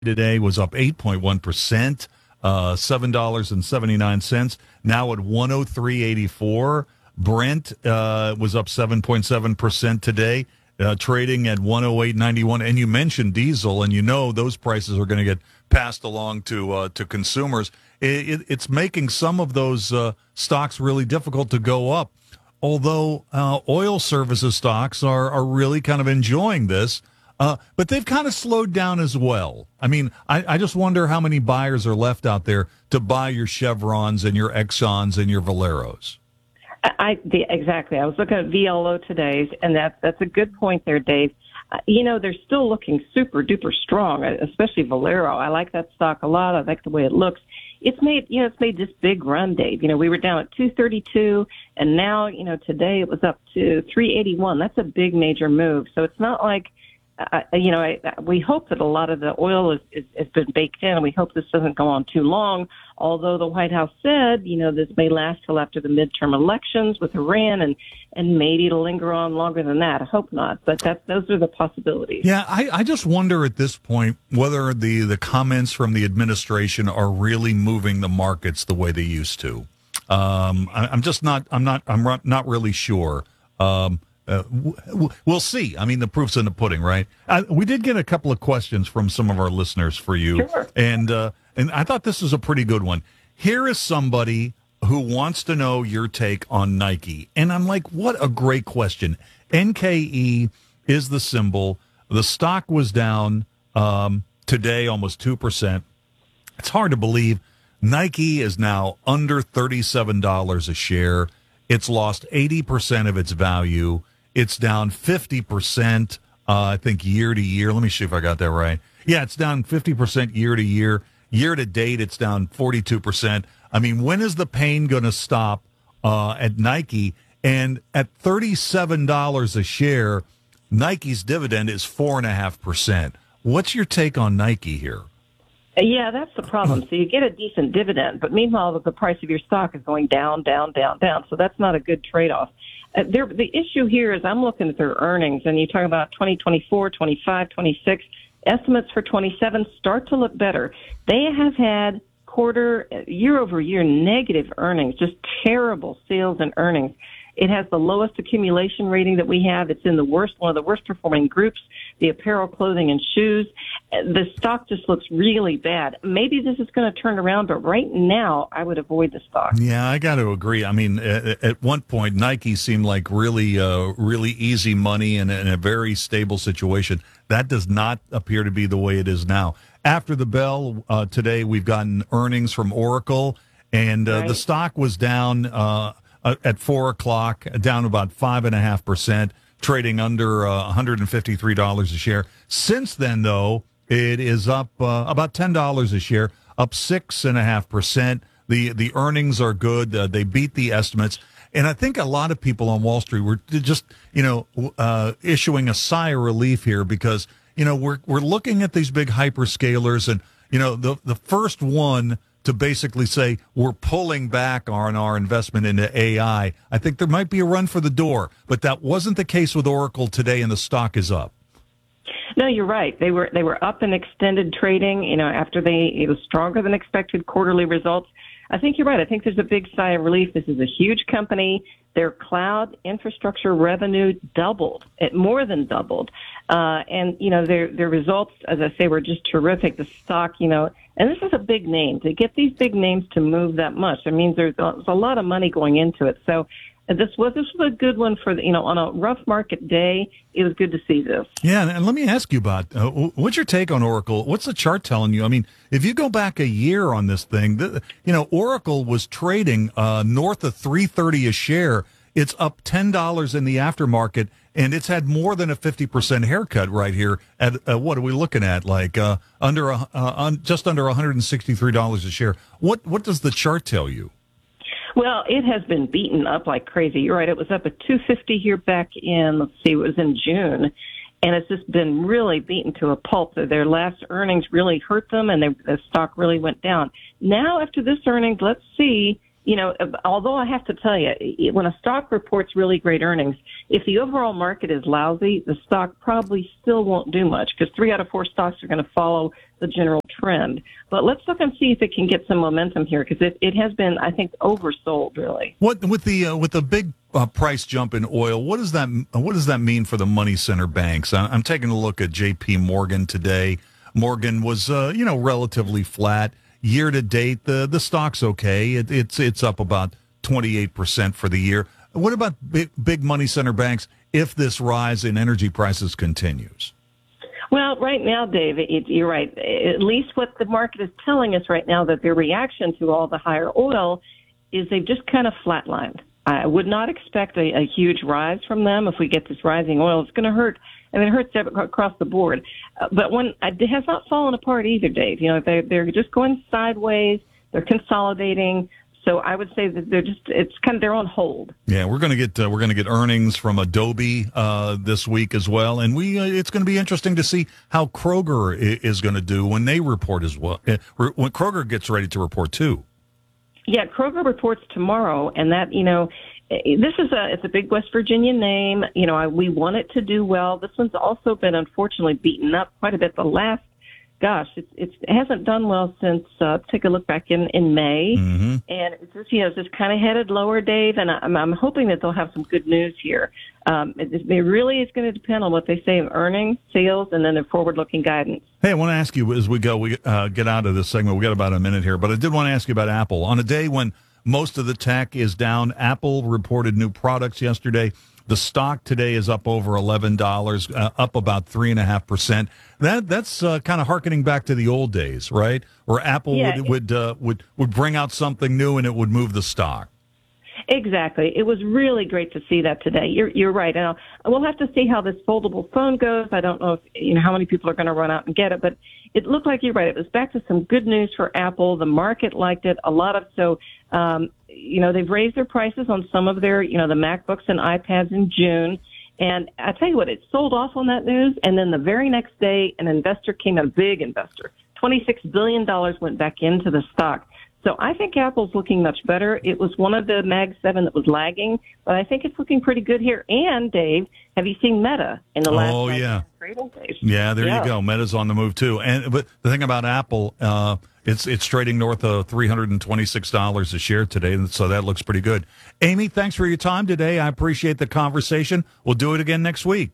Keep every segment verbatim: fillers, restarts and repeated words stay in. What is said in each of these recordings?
today was up eight point one percent, uh, seven dollars and seventy-nine cents, now at one oh three eighty-four. Brent uh, was up seven point seven percent today, uh, trading at one oh eight ninety-one. And you mentioned diesel, and you know those prices are going to get passed along to uh, to consumers. It, it, it's making some of those uh, stocks really difficult to go up, although uh, oil services stocks are, are really kind of enjoying this. Uh, but they've kind of slowed down as well. I mean, I, I just wonder how many buyers are left out there to buy your Chevrons and your Exxons and your Valeros. I the, exactly. I was looking at V L O today, and that's that's a good point there, Dave. Uh, you know, they're still looking super duper strong, especially Valero. I like that stock a lot. I like the way it looks. It's made, you know, it's made this big run, Dave. You know, we were down at two thirty-two, and now, you know, today it was up to three eighty-one. That's a big major move. So it's not like. Uh, you know, I, we hope that a lot of the oil is, is, has been baked in, and we hope this doesn't go on too long, although the White House said, you know, this may last till after the midterm elections with Iran, and, and maybe it'll linger on longer than that. I hope not, but that's, those are the possibilities. Yeah, I, I just wonder at this point whether the, the comments from the administration are really moving the markets the way they used to. Um, I, I'm just not, I'm not, I'm not really sure. Um, Uh, w- we'll see. I mean, the proof's in the pudding, right? Uh, we did get a couple of questions from some of our listeners for you, sure. and uh, and I thought this was a pretty good one. Here is somebody who wants to know your take on Nike, and I'm like, what a great question. N K E is the symbol. The stock was down um, today almost two percent. It's hard to believe. Nike is now under thirty-seven dollars a share. It's lost eighty percent of its value. It's down fifty percent, uh, I think, year to year. Let me see if I got that right. Yeah, it's down fifty percent year to year. Year to date, it's down forty-two percent. I mean, when is the pain going to stop uh, at Nike? And at thirty-seven dollars a share, Nike's dividend is four point five percent. What's your take on Nike here? Yeah, that's the problem. So you get a decent dividend, but meanwhile, the price of your stock is going down, down, down, down. So that's not a good trade-off. Uh, there, the issue here is I'm looking at their earnings, and you talk about twenty twenty-four, twenty-five, twenty-six. Estimates for twenty-seven start to look better. They have had quarter, year-over-year negative earnings, just terrible sales and earnings. It has the lowest accumulation rating that we have. It's in the worst, one of the worst performing groups, the apparel, clothing, and shoes. The stock just looks really bad. Maybe this is going to turn around, but right now I would avoid the stock. Yeah, I got to agree. I mean, at, at one point, Nike seemed like really, uh, really easy money and in a very stable situation. That does not appear to be the way it is now. After the bell uh, today, we've gotten earnings from Oracle, and uh, right. the stock was down uh, at four o'clock, down about five and a half percent, trading under uh, one hundred fifty-three dollars a share. Since then, though, it is up uh, about ten dollars a share, up six and a half percent. The the earnings are good. Uh, they beat the estimates. And I think a lot of people on Wall Street were just, you know, uh, issuing a sigh of relief here because, you know, we're we're looking at these big hyperscalers, and, you know, the the first one to basically say we're pulling back on our investment into A I. I think there might be a run for the door, but that wasn't the case with Oracle today, and the stock is up. No, you're right. They were they were up in extended trading, you know, after they it was stronger than expected quarterly results. I think you're right. I think there's a big sigh of relief. This is a huge company. Their cloud infrastructure revenue doubled. It more than doubled. Uh, and, you know, their their results, as I say, were just terrific. The stock, you know, and this is a big name. To get these big names to move that much, it means there's a, there's a lot of money going into it. So uh, this was this was a good one for, the, you know, on a rough market day, it was good to see this. Yeah, and let me ask you about, uh, what's your take on Oracle? What's the chart telling you? I mean, if you go back a year on this thing, the, you know, Oracle was trading uh, north of three thirty a share. It's up ten dollars in the aftermarket, and it's had more than a fifty percent haircut right here. At uh, what are we looking at? Like uh, under a, uh, on, just under one hundred sixty-three dollars a share. What what does the chart tell you? Well, it has been beaten up like crazy. You're right. It was up at two fifty here back in, let's see, it was in June. And it's just been really beaten to a pulp. Their last earnings really hurt them, and they, the stock really went down. Now, after this earnings, let's see. You know, although I have to tell you, when a stock reports really great earnings, if the overall market is lousy, the stock probably still won't do much because three out of four stocks are going to follow the general trend. But let's look and see if it can get some momentum here, because it, it has been, I think, oversold, really. What with the uh, with the big uh, price jump in oil? What does that what does that mean for the money center banks? I, I'm taking a look at J P Morgan today. Morgan was uh, you know relatively flat year to date. The the stock's okay. It, it's it's up about twenty-eight percent for the year. What about big, big money center banks if this rise in energy prices continues? Well, right now, Dave, it, you're right. At least what the market is telling us right now, that their reaction to all the higher oil is they've just kind of flatlined. I would not expect a, a huge rise from them if we get this rising oil. It's going to hurt. I mean, it hurts across the board. Uh, but when it has not fallen apart either, Dave. You know, they're, they're just going sideways. They're consolidating. So I would say that they're just, it's kind of, they're on hold. Yeah, we're going to get, uh, we're going to get earnings from Adobe, uh, this week as well. And we, uh, it's going to be interesting to see how Kroger is going to do when they report as well. Uh, when Kroger gets ready to report too. Yeah, Kroger reports tomorrow, and that, you know, this is a, it's a big West Virginia name. You know, I, we want it to do well. This one's also been unfortunately beaten up quite a bit the last Gosh, it's, it's, it hasn't done well since, uh, take a look back in, in May. Mm-hmm. And it's just, you know, it's just kind of headed lower, Dave, and I'm, I'm hoping that they'll have some good news here. Um, it, it really is going to depend on what they say in earnings, sales, and then their forward-looking guidance. Hey, I want to ask you as we go, we uh, get out of this segment, we got about a minute here, but I did want to ask you about Apple. On a day when most of the tech is down, Apple reported new products yesterday. The stock today is up over eleven dollars, uh, up about three and a half percent. That that's uh, kind of hearkening back to the old days, right? Where Apple yeah, would would, uh, would would bring out something new and it would move the stock. Exactly. It was really great to see that today. You're you're right. Now we'll have to see how this foldable phone goes. I don't know if you know how many people are going to run out and get it, but it looked like you're right. It was back to some good news for Apple. The market liked it a lot of so. Um, you know, they've raised their prices on some of their, you know, the MacBooks and iPads in June. And I tell you what, it sold off on that news. And then the very next day, an investor came, a big investor, twenty-six billion dollars went back into the stock. So I think Apple's looking much better. It was one of the Mag seven that was lagging, but I think it's looking pretty good here. And, Dave, have you seen Meta in the last oh, yeah. trading days? Yeah, there yeah. you go. Meta's on the move, too. And but the thing about Apple, uh, it's it's trading north of three hundred twenty-six dollars a share today, and so that looks pretty good. Amy, thanks for your time today. I appreciate the conversation. We'll do it again next week.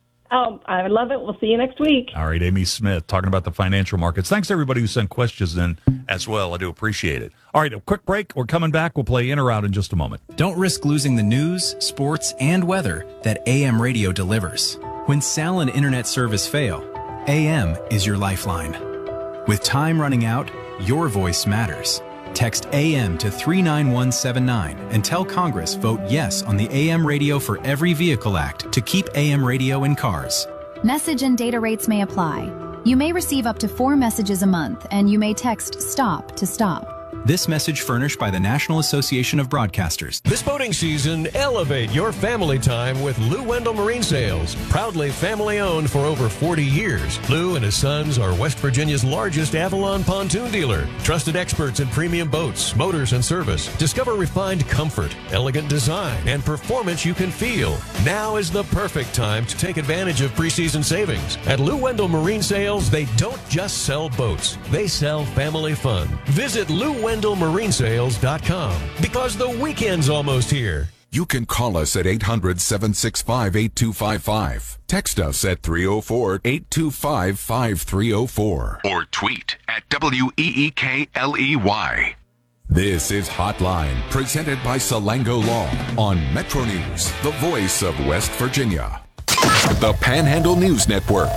Oh, I love it. We'll see you next week. All right, Amy Smith talking about the financial markets. Thanks to everybody who sent questions in as well. I do appreciate it. All right, a quick break. We're coming back. We'll play in or out in just a moment. Don't risk losing the news, sports, and weather that A M radio delivers. When cell and internet service fail, A M is your lifeline. With time running out, your voice matters. Text A M to three nine one seven nine and tell Congress vote yes on the A M Radio for Every Vehicle Act to keep A M radio in cars. Message and data rates may apply. You may receive up to four messages a month, and you may text STOP to stop. This message furnished by the National Association of Broadcasters. This boating season, elevate your family time with Lou Wendell Marine Sales. Proudly family-owned for over forty years, Lou and his sons are West Virginia's largest Avalon pontoon dealer. Trusted experts in premium boats, motors, and service. Discover refined comfort, elegant design, and performance you can feel. Now is the perfect time to take advantage of preseason savings. At Lou Wendell Marine Sales, they don't just sell boats. They sell family fun. Visit Lou Wendell Marine Sales dot com because the weekend's almost here. You can call us at eight hundred, seven six five, eight two five five. Text us at three oh four, eight two five, five three oh four. Or tweet at W E E K L E Y. This is Hotline, presented by Salango Law on Metro News, the voice of West Virginia. The Panhandle News Network.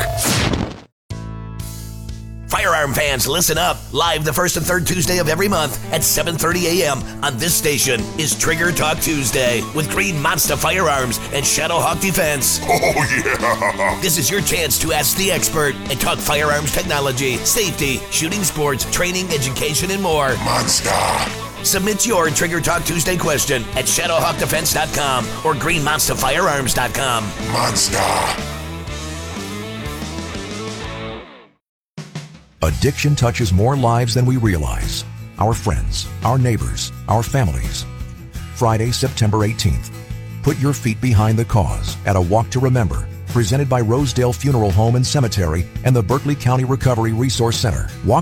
Firearm fans, listen up. Live the first and third Tuesday of every month at seven thirty a.m. on this station is Trigger Talk Tuesday with Green Monster Firearms and Shadowhawk Defense. Oh, yeah. This is your chance to ask the expert and talk firearms technology, safety, shooting sports, training, education, and more. Monster. Submit your Trigger Talk Tuesday question at shadowhawk defense dot com or green monster firearms dot com. Monster. Addiction touches more lives than we realize. Our friends, our neighbors, our families. Friday, September eighteenth. Put your feet behind the cause at a Walk to Remember Presented by Rosedale Funeral Home and Cemetery and the Berkeley County Recovery Resource Center. Walk